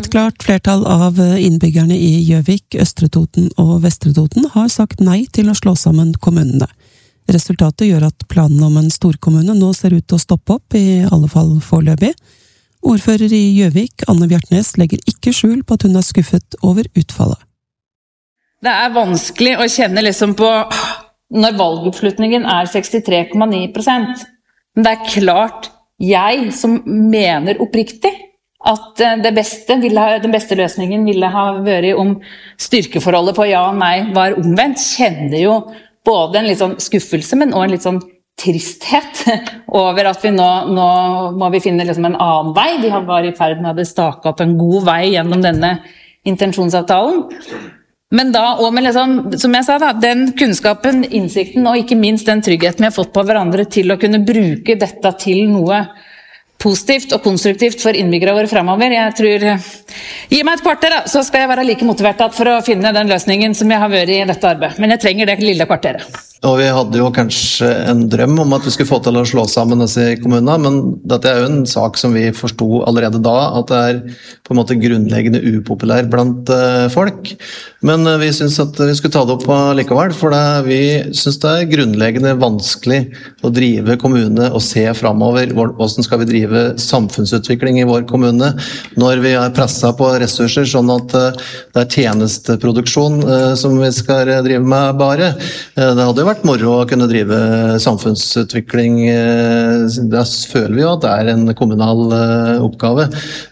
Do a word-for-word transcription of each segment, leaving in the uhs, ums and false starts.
Et klart flertall av innbyggerne i Gjøvik, Østre Toten og Vestre Toten har sagt nei til å slå sammen kommunene. Resultatet gjør at planen om en storkommune nå ser ut til å stoppe opp, i alle fall foreløpig. Ordfører i Gjøvik, Anne Bjartnes, legger ikke skjul på at hun er skuffet over utfallet. Det er vanskelig å kjenne liksom på når valgoppslutningen er sekstitre komma ni prosent. Men det er klart jeg som mener oppriktig at det beste ville, den beste løsningen ville ha vært om styrkeforholdet på ja og nei var omvendt, kjenner jo både en litt sånn skuffelse, men også en litt sånn tristhet over at vi nå, nå må vi finne liksom en annen vei. Vi har vært i ferd med å stake opp en god vei gjennom denne intensjonsavtalen. Men da, og med liksom, som jeg sa da, den kunnskapen, innsikten og ikke minst den tryggheten vi har fått på hverandre til å kunne bruke dette til noe positivt og konstruktivt for innbyggere våre fremover. Jeg tror, gi meg et kvarter da, så skal jeg være like motivert for å finne den løsningen som jeg har vært i dette arbeidet. Men jeg trenger det lille kvarteret. Og vi hadde jo kanskje en drøm om at vi skulle få til å slå sammen disse kommunene, men dette er jo en sak som vi forstod allerede da, at det er på en måte grunnleggende upopulær blant uh, folk. Men uh, vi synes at vi skulle ta det opp likevel, for det, vi synes det er grunnleggende vanskelig å drive kommune og se fremover hvordan skal vi drive samfunnsutvikling i vår kommune når vi er presset på ressurser, sånn at uh, det er tjenesteproduksjon uh, som vi skal drive med bare. Uh, det hadde jo vært moro å kunne drive samfunnsutvikling. Da føler vi jo at det er en kommunal oppgave.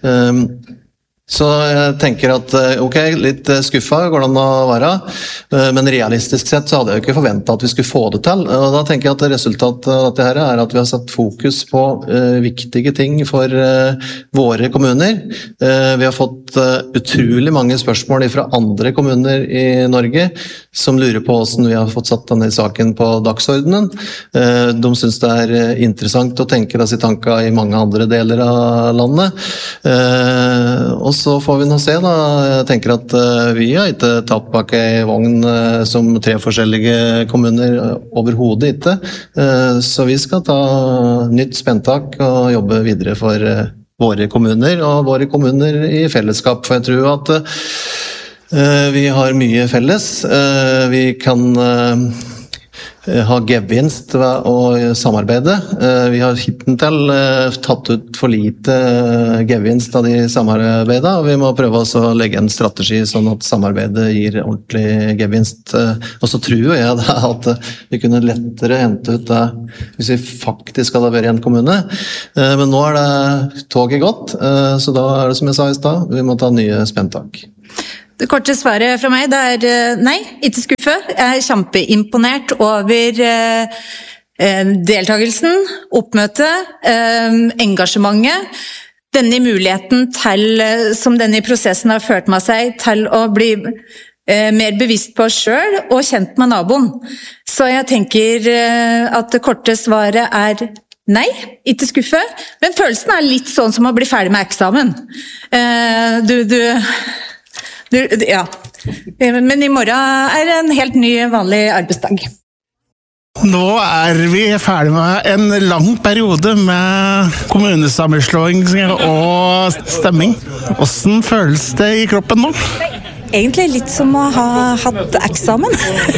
Så jeg tenker at, ok, litt skuffet går det an å være, men realistisk sett så hadde jeg jo ikke forventet at vi skulle få det til. Og da tenker jeg at resultatet av dette her er at vi har satt fokus på uh, viktige ting for uh, våre kommuner. Uh, vi har fått uh, utrolig mange spørsmål fra andre kommuner i Norge som lurer på hvordan vi har fått satt denne saken på dagsordenen. Uh, de synes det er uh, interessant å tenke disse tankene i mange andre deler av landet. Uh, og så får vi nå se da. Jeg tenker at uh, vi har ikke tatt bak i vogn uh, som tre forskjellige kommuner, uh, overhodet ikke. Uh, så vi skal ta nytt spenntak og jobbe videre for uh, våre kommuner og våre kommuner i fellesskap. For jeg tror at uh, vi har mye felles. Uh, vi kan uh, ha gevinst ved å samarbeide. Vi har hittil tatt ut for lite gevinst av de samarbeidene, og vi må prøve å legge en strategi sånn at samarbeidet gir ordentlig gevinst. Og så tror jeg at vi kunne lettere hente ut det hvis vi faktisk hadde vært i en kommune. Men nå er det toget gått, så da er det som jeg sa i sted, vi må ta nye spenntak. Det korte svaret fra meg, det er nei, ikke skuffe. Jeg er kjempeimponert over eh, deltakelsen, oppmøtet, eh, engasjementet, denne muligheten til, som denne prosessen har ført med seg, til å bli eh, mer bevisst på oss selv og kjent med naboen. Så jeg tenker eh, at det korte svaret er nei, ikke skuffe, men følelsen er litt sånn som å bli ferdig med eksamen. Eh, du... du Du, ja, men i morgen er det en helt ny, vanlig arbeidsdag. Nå er vi ferdig med en lang periode med kommunesammenslåing og stemming. Hvordan føles det i kroppen nå? Egentlig litt som å ha hatt eksamen.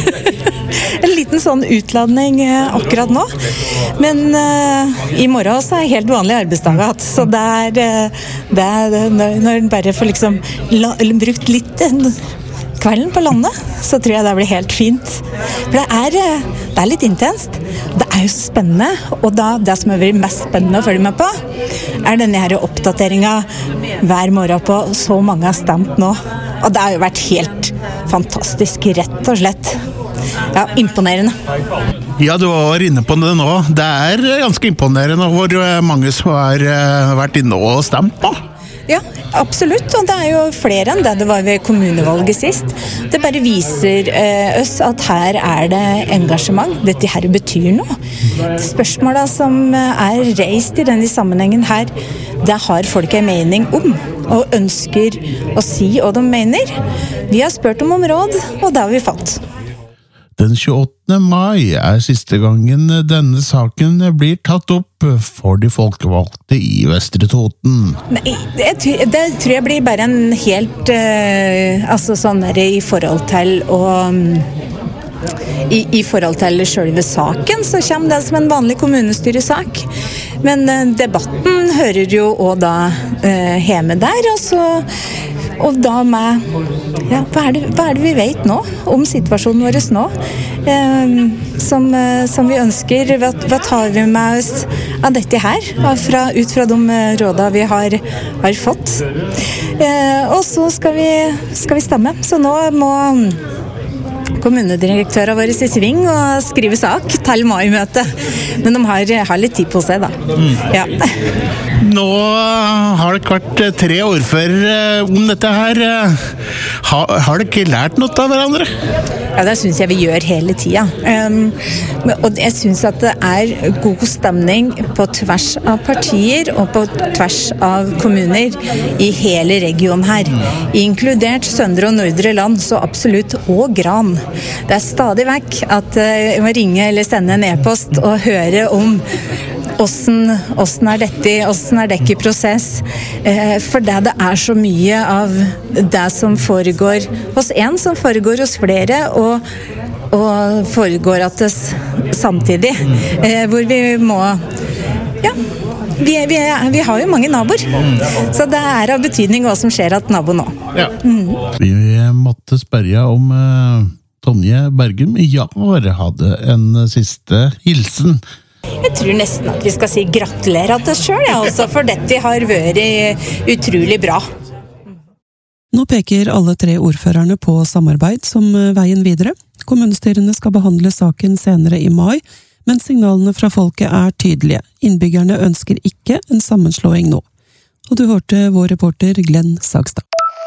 En liten sånn utladning akkurat nå. Men uh, i morgen så er det helt vanlig arbeidsdag hatt. Så det er, det er når en bare får liksom la, brukt litt kvelden på landet, så tror jeg det blir helt fint. For det er, det er litt intenst. Det er jo så spennende, og da, det som er mest spennende å følge med på, er denne her oppdateringen hver morgen på så mange har stemt nå. Og det har jo vært helt fantastisk, rett og slett. Ja, imponerende. Ja, du var inne på det nå. Det er ganske imponerende hvor mange som har vært inne og stemt på. Ja, absolutt, og det er jo flere enn det det var ved kommunevalget sist. Det bare viser eh, oss at her er det engasjement. Dette her betyr noe. Spørsmålene som er reist i denne sammenhengen her, det har folk en mening om, og ønsker å si hva de mener. Vi har spurt om om råd, og det har vi fått. Den tjueåttende mai er siste gangen denne saken blir tatt opp for de folkevalgte i Vestre Toten. Nei, det, det tror jeg blir bare en helt uh, altså sånn der i forhold til å i, i forhold til selve saken så kommer det som en vanlig kommunestyresak. Men uh, debatten hører jo også da uh, hjemme der, og så Og da med, ja, hva er, det, hva er det vi vet nå om situasjonen vår nå, eh, som, som vi ønsker, hva, hva tar vi med oss av dette her, fra, ut fra de rådene vi har, har fått. Eh, og så skal vi, skal vi stemme, så nå må kommunedirektøren vår i sving og skrive sak til mai-møtet, men de har, har litt tid på seg da. Mm. Ja. Nå har det vært tre ordfører om dette her. Har, har dere ikke lært noe av hverandre? Ja, det synes jeg vi gjør hele tiden. Um, og jeg synes at det er god stemning på tvers av partier og på tvers av kommuner i hele regionen her. Inkludert Søndre og Nordre Land, så absolutt, og Gran. Det er stadig vekk at jeg må ringe eller sende en e-post og høre om Åssen, åssen er dette, åssen er dette i prosess? Eh, for det, det er så mye av det som foregår hos en, som foregår hos flere, og, og foregår at det samtidig. Eh, hvor vi må, ja, vi, vi, vi har jo mange naboer. Så det er av betydning hva som skjer at nabo nå. Ja. Mm. Vi måtte spørre om uh, Tonje Bergum Jahr hadde en siste hilsen. Jeg tror nesten at vi skal si gratulerer til oss selv, ja, altså, for dette har vært utrolig bra. Nå peker alle tre ordførerne på samarbeid som veien videre. Kommunestyrene skal behandle saken senere i mai, men signalene fra folket er tydelige. Innbyggerne ønsker ikke en sammenslåing nå. Og du hørte vår reporter Glenn Sagstad.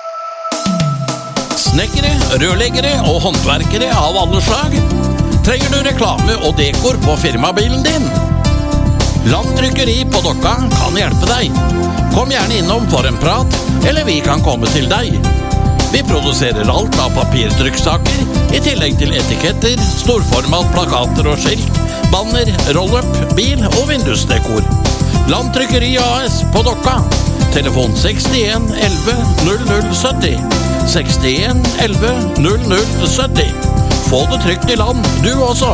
Snekkere, rørleggere og håndverkere av alle slag. Trenger du reklame og dekor på firmabilen din? Landtrykkeri på Dokka kan hjelpe deg. Kom gjerne innom for en prat, eller vi kan komme til deg. Vi produserer alt av papirtrykksaker, i tillegg til etiketter, storformat, plakater og skilt, banner, roll-up, bil og vindusdekor. Landtrykkeri A S på Dokka. Telefon sekstien elleve null null sytti. sekstien elleve null null sytti. Få det trygt i land, du også!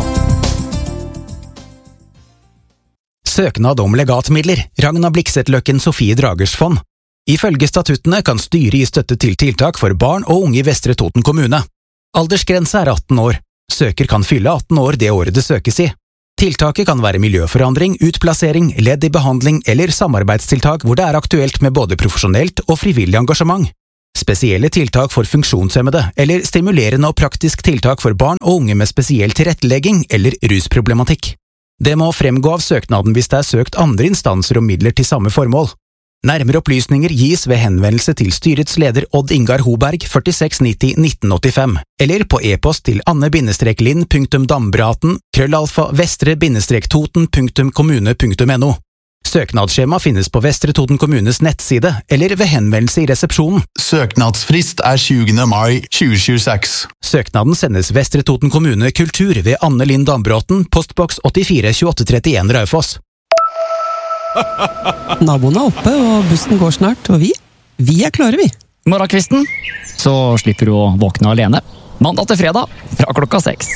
Søknad om legatmidler, Ragna Bliksetløkken Sofie Dragers fond. Ifølge statuttene kan styret gi støtte til tiltak for barn og unge i Vestre Toten kommune. Aldersgrense er atten år. Søker kan fylle atten år det året det søkes i. Tiltaket kan være miljøforandring, utplassering, ledd i behandling eller samarbeidstiltak hvor det er aktuelt med både profesjonelt og frivillig engasjement. Spesielle tiltak for funksjonshemmede, eller stimulerende og praktisk tiltak for barn og unge med spesiell tilrettelegging eller rusproblematikk. Det må fremgå av søknaden hvis det er søkt andre instanser om midler til samme formål. Nærmere opplysninger gis ved henvendelse til styrets leder Odd Ingar Hoberg førtiseks nitti nitten åttifem, eller på e-post til anne-linn punktum dambraten krøllalfa vestre-toten punktum kommune punktum no. Søknadsskjema finnes på Vestre Toten kommunes nettside, eller ved henvendelse i resepsjonen. Søknadsfrist er tjuende mai tjue tjueseks. Søknaden sendes Vestre Toten kommune kultur ved Anne-Linn Dambråten, postboks åttifire tjueåtte trettien Raufoss. Naboene er oppe, og bussen går snart, og vi, vi er klare, vi. Morgenkvisten, så slipper du å våkne alene. Mandag til fredag, fra klokka seks.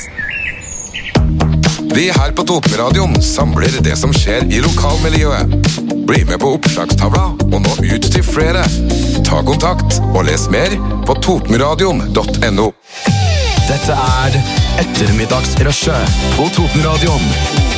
Vi her på Totenradioen samler det som skjer i lokalmiljøet. Bli med på oppslagstavla og nå ut til flere. Ta kontakt og les mer på totenradion punktum no. Dette er ettermiddagsrushet på Totenradioen.